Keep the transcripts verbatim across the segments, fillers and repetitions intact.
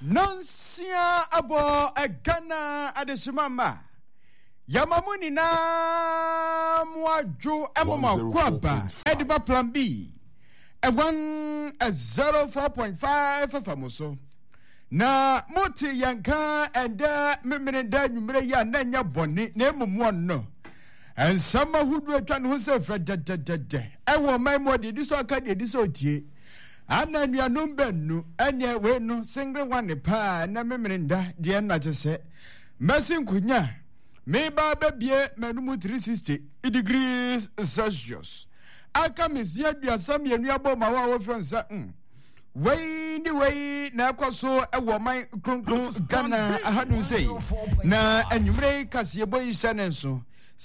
Nansia abo agana adesimama Yamamuni na muaju emoma kwaba ediba plan B a one a zero four point five famoso na moti yanka enda memene da nwumre ya nanya boni na emumu no ensama hudu atwa ne ho se fredededede ewo maimo de diso aka de diso tie ana nuanom benu ene we no single one pa na memene nda de na chese mesin kunya me ba bebie manumu three sixty degrees Celsius aka mesia duasam yenu abo ma wa wo fensa mm Way ni way na kwaso ewo man kronkron Ghana ahadu sei na anwumre kase boy channel so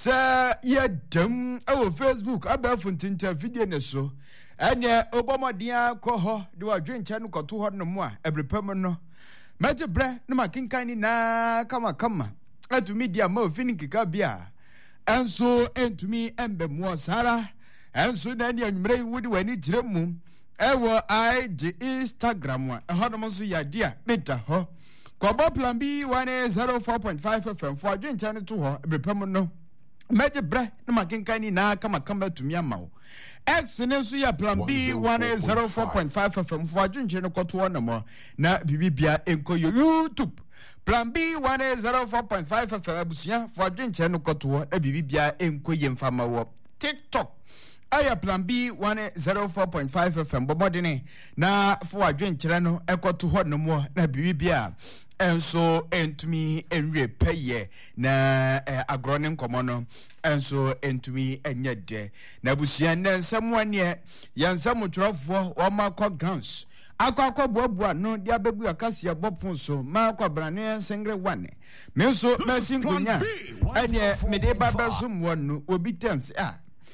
sa ye dam ewo Facebook abafu ntinta video ne so ene obomodia ko ho de wadwe ncha no koto ho no mo a ebrepam no maje bre no makinkan ni na kama kama atu media ma fini kika bia enso entumi embe mo sara enso na ni anwumre wudi wani tiremu ewo I G Instagram wa eho no so ya dia beta ho kobo plan B one oh four point five F M for adwen chane to ho ebrepam no meje bre no makinkan ni na kama kama tumi amawo X ne so ya plan B one oh four point five F M for adwen chane ko to na mo na bibibia enko YouTube plan B one oh four point five F M abusia for adwen chane ko to na bibibia enko yemfama wo TikTok Aya plan B one oh four point five F M bobodene na for adwenkyere no ekoto ho no mo na bibia enso entumi enwe peye na eh, agrone nkomo no enso entumi enyede na busia na nsamwane yansam twerofo o makọ grounds akọ boabua no dia bebu akase abopon so ma akọ brane singre one me so mesin kunya ene mede baba zum wonu obi tems ah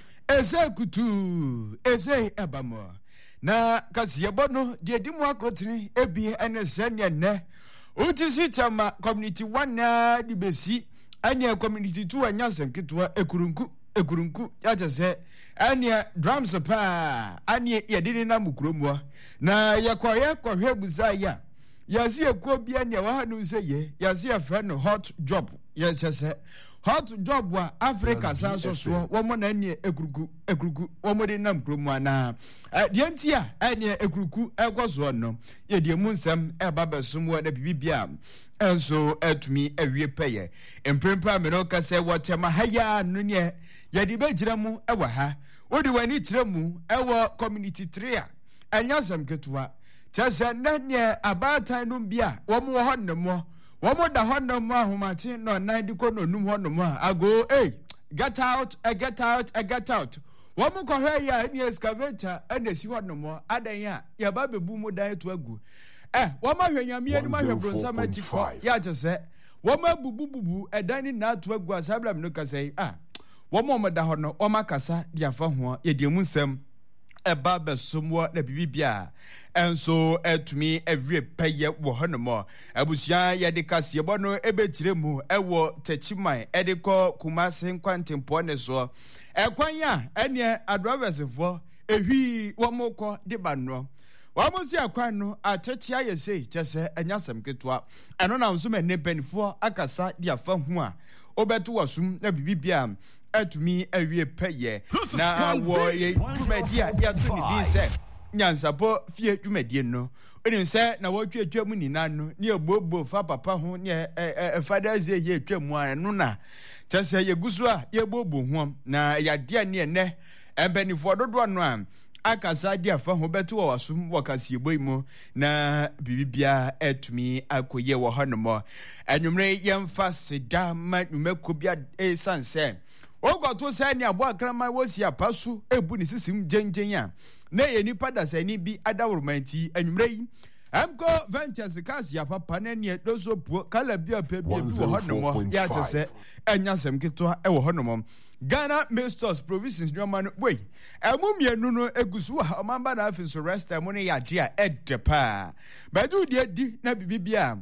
Eze kutu eze ebamo na kasiyebo no de dimu akotini ebi ene senya ne utisi chama community one na dibesi anya community two anya semketwa ekurunku ekurunku ya jese anya drums pa anya yedini na mukromo na yakoye kohwe buzaya yasi ekuo bia ne wa hanu seye yasi afa no hot job yesese hot job wa Africa sanso so wo mo na ne ekuruku ekuruku wo mo de nam kromu ana de ntia ene ekuruku ekoso no ye de mu nsem e baba somo na bibibia enso etumi ewie peye emprempra me no kase wotema haya no ne ye de begira mu e wa ha odi wani tiremu e wo community three a anyasem ketua chese nanye abatan no bia wo mo ho ne mo Womo da hono mo ahomate no nan diko no num hono mo ago hey get out uh, get out uh, get out womo ko hwe ya ni excavator anesi hono mo adan ya ya ba bebu mo dan to agu eh womo hwe nyame ani ma hwe bronsa matiko ya jese womo bubu bubu edan ni na to agu asabra me no kasai ah womo mo da hono womo kasa dia fa ho ye die mu nsem eba besomwo na bibibia enso etumi ewie peye wo honomo abusia ye de kase bo no ebetiremu ewo tachiman ediko kumase nkwantempo ne so ekwan ya ene adrovesefo ehwi womoko de banno wamusi akwan no atechia yesei chese anyasem ketwa eno na nso mene benfo akasa dia fa hu a obeto wasum na bibibia atumi awie peye na wo ye tumedia ya tuni din se nyansapo fie tumedia no oni se na wo twetwa mu nina no ne egbobo fa papa ho ne e fada ze ye twam anu na chese ye gusu a ye gbobo ho na ya dia ne ne embenifo dodo no a akasa dia fa ho beto wo wasum wakase boyimo na bibibia etumi akoye wo honomo anwumre yemfa seda ma nwumakobia e sanse ogoto se ni abo akrama wosi apasu ebu ni sisim gengen ya na ye nipa da sani bi adawurmanti anwumre yi amko ventures kasi ya papa na ne dozo puo kala bia pa bia bi wo honomo ya tese anyasem keto e wo honomo Ghana Masters Provisions German way emumienu no egusu ha omamba na afin so rest time no ya dia edepa badu de di na bibibia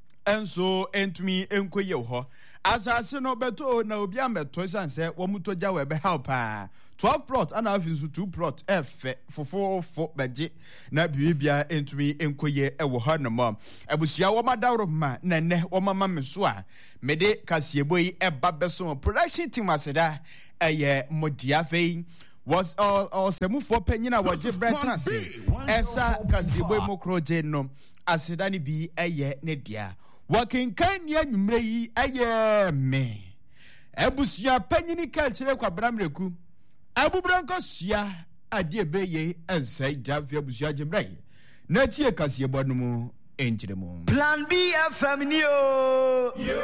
enso entumi enkoye ho asase no beto na obi ameto sanse wo mutoja we be help a twelve plot ana afinso two plot efe fofofo beje na bibia entumi enkoye ewo ha no ma abusua wo madawro ma na ne wo mama meso a mede kasieboyi eba beso production team aseda eye modia fei was or semufo panyina waje breakfast esa kasieboyi mokroje no aseda ni bi eye ne dia wakinkan ni anwumre yi eye me abusua panyini kalchire kwa bramreku abubranko sia ade beye ensai dafi abusua jebrai na tie kasiebo no mu enjire mu Plan B F M ni o yo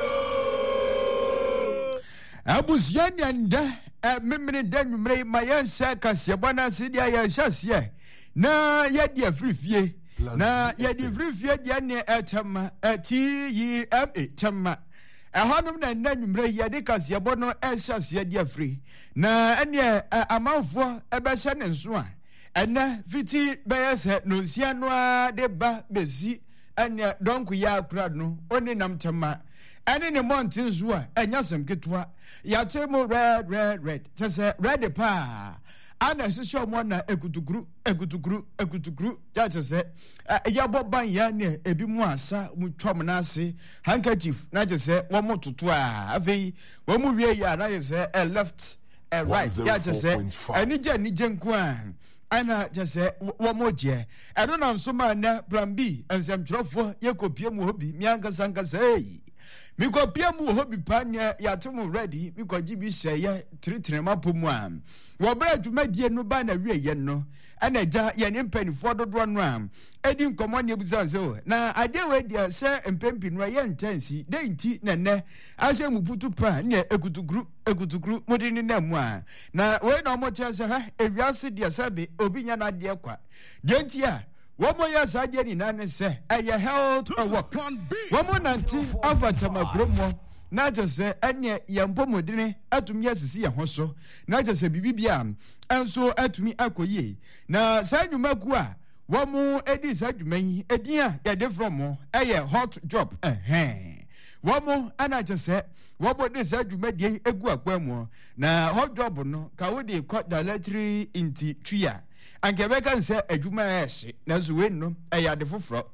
abusua nyanda memene danwumre mayensa kasiebo na sidia ya hyasie na yedi afrifie na yedi frifie dia ne etama T E M A tama ehanum na nanwumre yedi kasiebo no ehyasie dia free na ene amanfo ebehye ne nso a ene fiti beyese no nsia no a de ba besi ene donku ya akura no oni nam tama ene ne mountain zo a enyasem ketwa ya temo red red red tese red pa ana sisho mo na ekutukuru ekutukuru ekutukuru ja tese ya boban ya ne ebi mu asa mu twom na ase handkerchief na tese wo mototo a afei wo mu wie ya na tese left right ya tese ani je ni je nko a ana tese wo moje eno na nso ma na plan B ensem twerofo ye kopie mu hobi mi ankasa ankasa ei mi kopie mu hobi panya ya temu ready mi koji bi hye tritre mapomu a wo bra dwumadie no ba na wie ye no ana ja ye ne mpanifo dodo no a edi nkomo ne buzazo na ade we dia se mpempi no ye ntansi de nti na ne ahye mu putu pa ne ekutukuru ekutukuru modini na mu a na we na mo chese ha ewiase dia sabe obi nya na de kwa de nti a womo ya sadia ni nane se eye health work womo nanti afatama gromo na jese ene yempomodine atumi asisi ye hoso na jese bibibia enso atumi akoye na sanyumaku a womo edi sadwuman edia ya de from eye hot job eh womo ana jese womo de sadwumadie egu akwamu na hot job no ka wo de ko dietary inti tria ankebeka nse adwuma ehye na zuwe no eya de foforo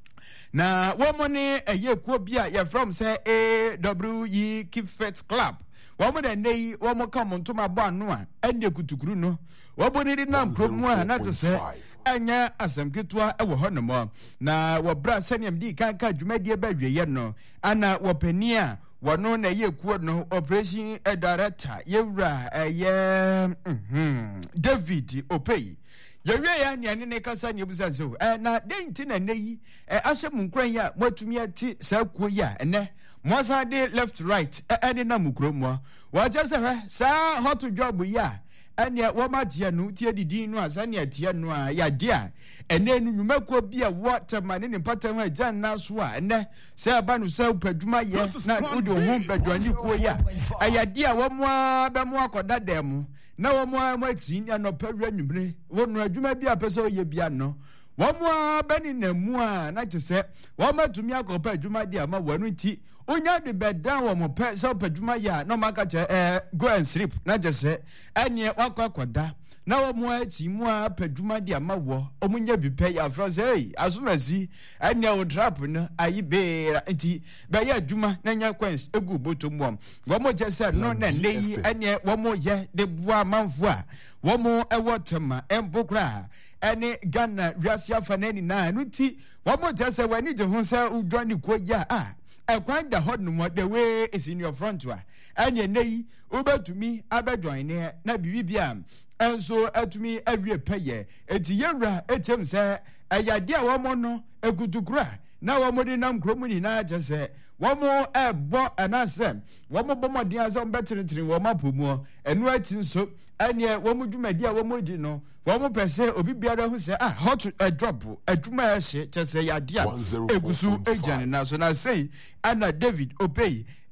na womo ne eye kuo bia ye from say A W E Keep Fit Club womo de nei womo ka montoma bo anu a ene kutukuru no wobo ne di na promo a na tse anya asamketua ewo ho no mo na wo bra seniam di kan ka dwumadie ba hweye no ana wo pani a wono na ye kuo no operation director yewra eye mhm David Opey yewe ya ne ne kasa ne buzazo eh na denti na neyi eh ahye munkran ya matumi ati sa kuo ya ene mosa de left right eh ne na mukro mo wa jase he sa hot job ya ene wo matia no tie didi no asa ne atia no a ya dia ene nu nwumako bia waterman ne patam ajan na so a ene sa ba no sa padwuma ye na udo ho padwani kuo ya aya dia wo mo ba mo akoda dem na wo mo amati nya no pawra nwumre wo no adwuma bia pese oye bia no wo mo bani na mu a na kyese wo matumi akopa adwuma dia ma wanu ti onya de bedan wo mo pe so padwuma ya no maka che eh go and sleep na kyese anye wakwakoda na wo mo ati mu a padwuma dia ma wo omunya bi pe ya fra say hey asumasi anye o trap no ayi be nti be ya adwuma na nya kwens egu botom wo wo mo kyese no na neyi anye wo mo ye de bua manfo a wo mo ewotema embokra ene Ghana wiase afanani na nuti wo mo kyese wani je ho sa udwani ko ya a ekwan da hod no the way is in your front wa anye nei obetumi abedwan ne na bibibia enso atumi awie peye enti yewra etem se ayade a wo mo no ekutukura na wo mo de nam kromu ni na jese wo mo ebo anase wo mo bomodin azom beteretire wo mapomu enu ati nso anye wo mo dwumadi a wo mo di no wo mo pese obi biara hu se ah hot a drop adwuma ehye chese yade a egusu ejane na so na say ana David Opey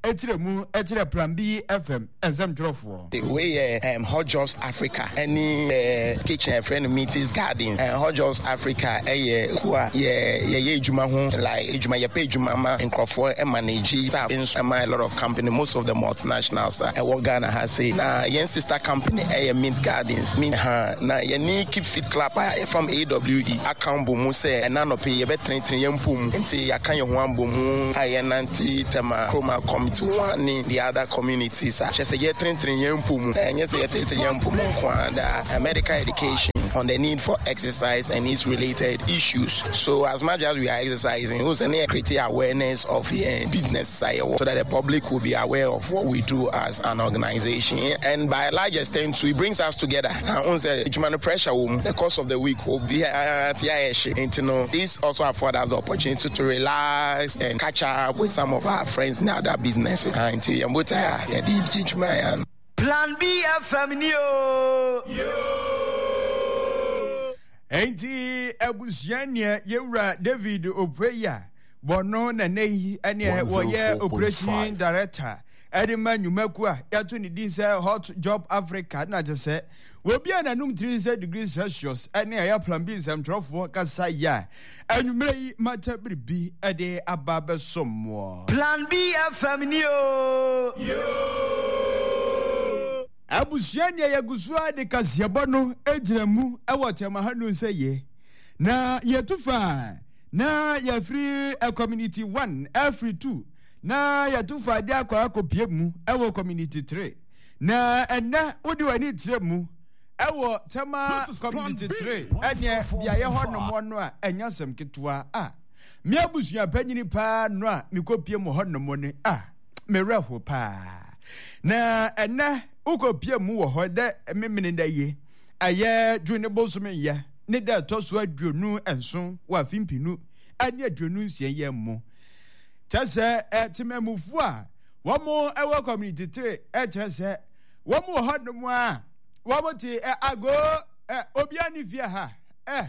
etiremu etire plan B F M exam drofo the way um Hot Jobs Africa any uh, kitchen friend meetings gardens and uh, Hot Jobs Africa eh who are yeah yeah ejuma ho like ejuma ye pay ejuma ma nkrofo e manage staff in a lot of company most of the multinationals uh, what Ghana has say na yen sister company eh Mint Gardens mean ha na ye ni keep fit club from A W E account bomu say and no pay ye be train train yem pum nti ya kan ye ho ambomu aye nanti tema chroma committee one the other communities just ye train train yem pum and yes ye train train yem pum kwanda medical education on the need for exercise and its related issues. So as much as we are exercising, we also need to create awareness of yeah, business side so that the public will be aware of what we do as an organization. And by a large extent, it brings us together. The pressure, the course of the week will be at and you know, this also affords us the opportunity to relax and catch up with some of our friends in other businesses. Until you Plan B F M yo. Enti ebusiania yewura David Opreya bono na nei ene woye operation director edema nyumaku a yato ni din say Hot Job Africa na je say wo bia na num three degrees Celsius ene ya plan B sem trofo kasa ya anwumre yi mata bribi ede ababe sommo Plan B F M yo Abusiania ya gusua de kasiabo no ejiramu ewotema hanu seye na yetufa na ya free a community one every two na yetufa de akwa akopie mu ewo community three na ena wodi wani tiremu ewo tema community three ene bia ye hono no a enyasem ketwa a me abusia panyini pa no a mikopie mu hono mo ne a mereho pa na ena uko pia mu wo hode memene da ye aye dwune bosome ye ne da toso adwonu enso wa fimpinu ani adwonu nsie ye mu tase etimemufu a wo mu ewo community three e tese wo mu hode mu a wo mu ti ago obi ani fie ha eh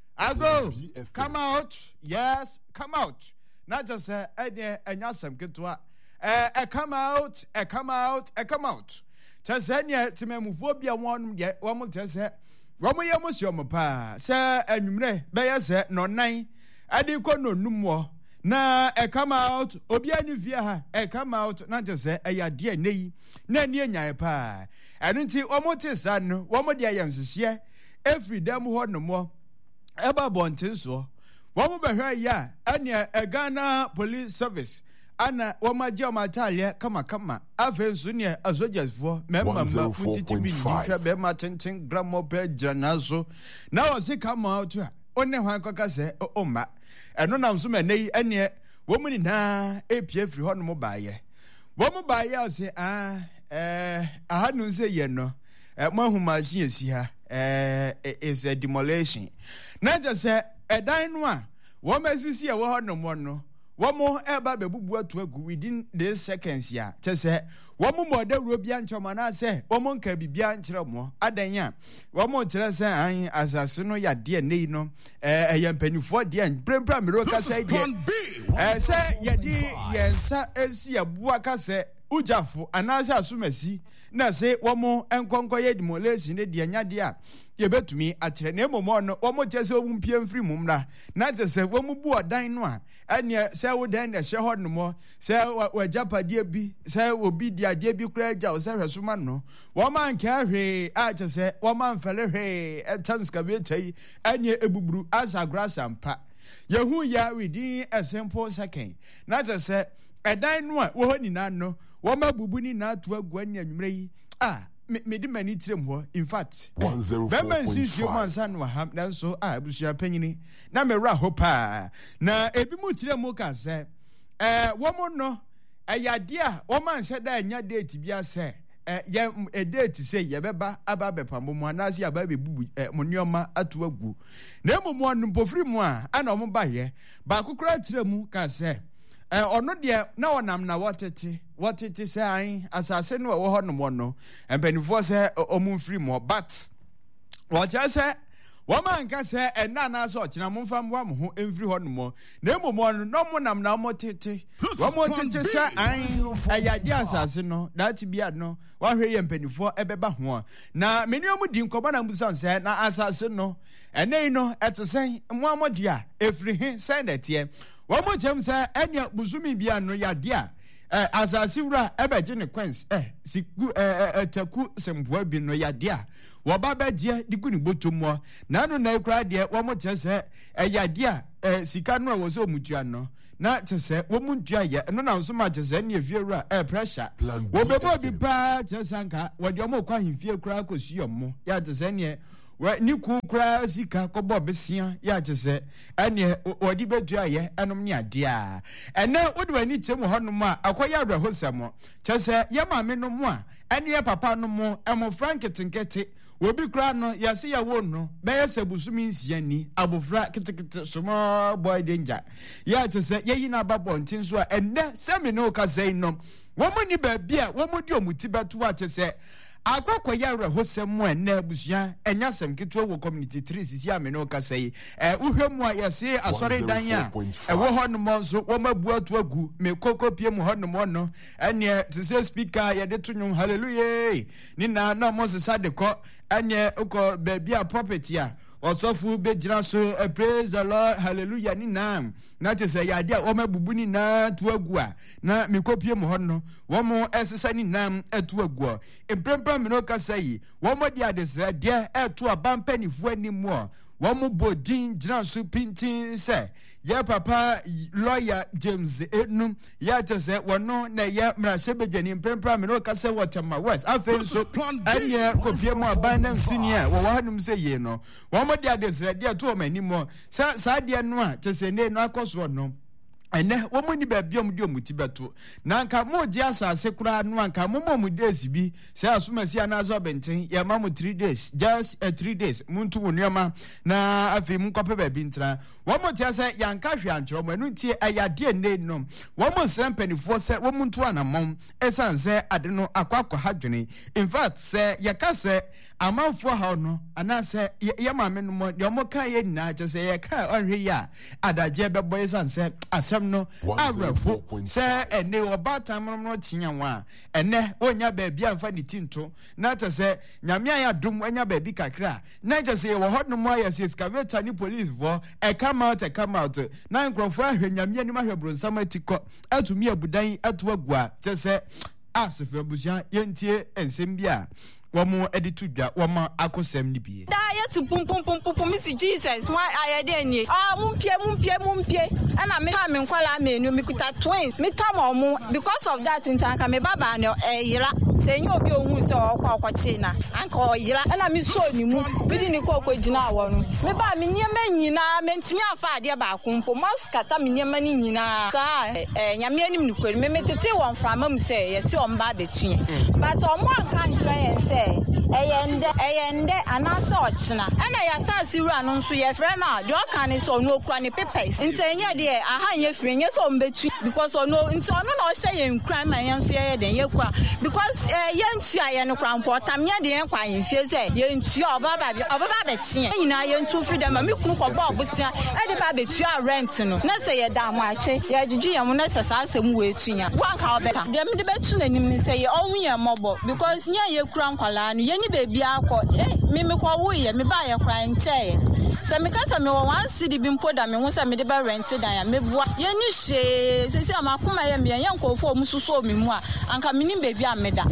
ago come out yes come out not just eh enyasem ketwa eh come out eh come out eh come out Tasania timemufo bia won de wo tese wo mo ye musio pa se anwumre be ye se no nan ade ko no numwo na e come out obi ani fie ha e come out na tese e ya de nei na ni enyan pa enu nti wo mo tesa no wo mo de ayamsese every dem ho no mo e ba bontin so wo mo be hwa ya ane e Ghana Police Service ana wamaje omatalia kama kama afensu ne asojasfo memma mafutiti bi hwa be ma tenten gramo pe janazo na wose come out a one hwan koka se o ma eno na nso menei ene wo mu ni na epie firi ho no mo baaye wo mu baaye o se ah eh aha nu se ye no mo hu machine esi ha eh is a demolition na just say edan no a wo masisi e wo ho no mo no Womo eba bebubu atu agu within the seconds ya chese womo mode robia nchoma na se womo nka bibia nkyere mo adanya womo kyere se an asase no ya de nei no eh eyampanifo de prempra mero ka se de eh se ye di yensa esi abua ka se ujafo anase asumasi na se womo enkonko ye demolition de de anya de a ye betumi akyere na emomo no womo kyese wo mpie mfiri mumra na kyese womo bu odan no a anya se wo dan de hye ho no mo se wajapade bi se obi di ade bi kura agya wo se hwesoma no wo man ka hwe a kyese wo man fele hwe etanska be tai anya ebuburu asagra sampa yehu ya within a simple second na kyese edan no a wo ho nina no wo mabubu ni na to agua ni anwumre yi ah me di mani tirem ho in fact bema nsisi o mansa no ha na so ah abusia panyini na me ra ho pa na ebi mu tirem ka se eh wo mo no ayade a wo mansa da anya date bia se eh ye date se ye beba aba bepa mo mo anase aba bebubu mo nioma ato agu na emu no pofiri mu a ana mo ba ye ba kokora tirem ka se eh ono de na onam na watete watete say an asase no wo ho no mo no empanifo say omu free mo but what just say Woman can say, and Nana such, and I'm from one who every one more. No more, no more, no more, more titty. One more titty, sir. I just as you know, that be a no, one here and penny for a beba one. Now, many of them come on and Busan said, now as I said no, and they know at the same one more dear, every hint send it here. One more time, sir, and your Buzumi be no ya dear. As I see, ever Jenny Quens, eh, Siku, eh, Taku, some web no ya dear. Wababa dear, the good botumwa. Nano na cry dear, one more just say, a ya dear, eh, Sikano was so mutuano. Not to say, woman jaya, and no so much as any of your air pressure. Wobaba be bad, just anka, what your more quite feel crack was your more. Ya to send where new cool cry, Zika, Cobo Bessia, ya to say, and ye, or the bed jaya, and um, ya dear. And now, what do I need some honoma, acquire the hosamo? Just say, Yama me no more, and ye papa no more, and more franket and get it. Will be crano, ya see a one no, bear sabusumins yenny, abufra kitikit, small boy danger. Ya to say, ye in a babon, tinswa, and then semi no say no. Woman ni beer, one would you mutiba to what to say. Akwa yara hosem when nebusia, and yasem kitwa community trees is yamenoka say, eh, uhemwa ya say, a sorry danya, a wohon monzo, woma bua to a goo, me coco piem honomono, and yet to say speaker, ya detunum, hallelujah, Nina no moses had the court. Anya uko baby a property ya also fu be jina so uh, praise the Lord hallelujah ni nam na te say ya dia o ma bubu ni na to agua na me kopie mo hono wo mo esesa ni nam etu agua emprempra me no ka say wo mo dia de say dia etu abampa ni fu animu wo mo bodin jina so pintin say ya papa lawyer James Enum ya te say wono na ya mrashe bedwani emprempra me no ka say Waterma West afen so anya kopie mo abanam senior wo wanum say ye no wo mo dia de say dia to mani mo sa sa dia no a te say ne no akoso no ene wo mo ni ba biom di omuti beto na nka mo di asase kura no anka mo mo days bi se asumasi anazo benten ya ma mo three days just uh, three days muntu wonioma na afi mu kope ba bi ntra wo mo ti ase yanka hwe antro mo enu tie ayade ne no wo mo sempanifo se wo muntu anamom esan se ade no akwakọ hadwene in fact se yaka se amanfo ha no ana se ye ma me no mo de mo kan ye na che se ye ka onhwe ya adaje bebo esan se asem no arefo se ene obatam no chinyanwa ene onya ba bia mfa ni tinto na te se nyame ya dum anya ba bi kakra na te se wo hodno mo ya se excavator ni police vo e come out e come out na nkrofo ahwe nyame ni mahwe bronsam atiko atumi abudan atu agua te se asefo busia yentie ensem bia womo editu dwa womo akosem ni bie da yetu pum pum pum pum misi Jesus why ayede ni ah mumpie mumpie mumpie ana me ha me nkwala menu me kuta twins me tam omo because of that ntanka me baba no eyira se nyi obi ohun se okwa okwachi na anka oyira ana me so ni mu bidi ni ko kwagina awo no me ba me nyema nyina me ntimi afa ade ba akompo maskata me nyema ni nyina sa eh nyame anim ni kweri me metete won frama mu se yesi omba betue but omo anka nchira yen se eyende eyende anase ochina ana ya sase wura no nso ye frɛ na de oka ne so no okura ne papers ntenye de aha nye frɛ nye so mbetu because ono nti ono na o hye ye nkran ma ye nso ye den ye kwa because ye ntu aye no kra mpotam ye de ye kwa ye fie se ye ntu obaba bi obaba be tie nyina ye ntu fi dem ma mi kunu ko ba obusia e de ba betu a rent no na se ye da mo ache ye juju ye mo na se sa asem we tunya wanka obeka dem de betu nanim ni se ye onwu ye mobo because nya ye kura nkwala no ye ni bebi akọ me me kwa wo ye me ba ye kra nche se me ka se me wo one city bi mpoda me ho se me de ba rent dan ya me bua ye ni hwe se se amakoma ye me ye nkofo mu suso me mu a anka me ni bebi ameda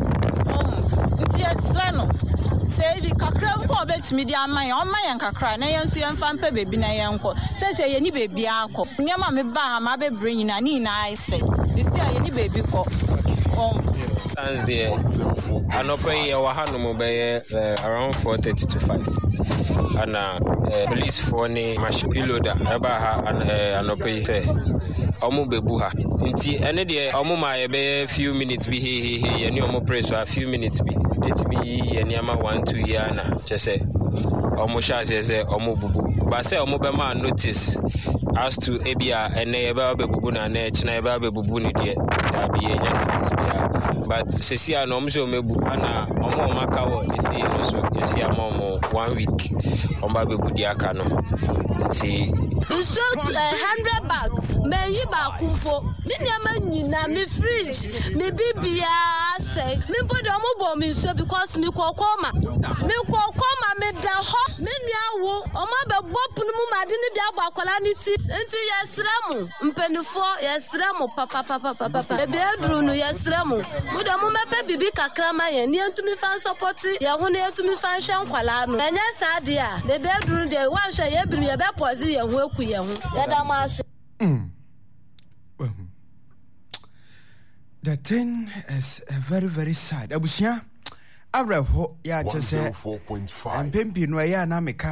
nti esre no se bi kakra mpo betimi di aman ya oman ya kakra na ye nso ye mfa mpa bebi na ye nko se se ye ni bebi akọ nyama me ba ha ma be bring na ni na ise disi ye ni bebi ko um stands there. And open your Wahano by around four thirty to five. And uh, police for ne mashipilo da Abaha and an open say Omu Bebuha. Inti any day Omuma a few minutes be he he and your press a few minutes be let me and Yama one two yana just say Omusha says Omu Bubu. But say Omubama notice as to Abia and Neba Bebuna Nech Neba Bebuni dear. There be a but sesia no omso mebu ana omo maka wo isi no so yesi amomo one week omba bebu di aka no nti so one hundred bag me yi ba kumfo me niam nyina me fridge me bibia say me bodo omo bo me so because me kokoma me kokoma me da ho me nua wo omo be bopunu mu made ne bia bo akola ni ti nti yesremu mpenufo yesremu papa papa papa e be adru no yesremu bodo mo mepe bibi kakrama ye ni entumi fan support ye ho ne entumi fan hwe nkwala no enye sa de a de be adru de wan hwe ye bi ye be pozi ye ho aku ye ho ye da ma ase. The thing is uh, very, very sad. Abusia, Abraho, ya chese, and Pimpi no ya na meka